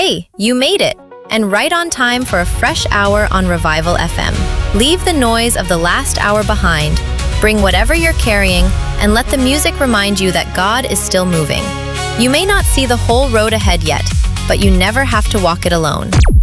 Hey, you made it! And right on time for a fresh hour on Revival FM. Leave the noise of the last hour behind, bring whatever you're carrying, and let the music remind you that God is still moving. You may not see the whole road ahead yet, but you never have to walk it alone.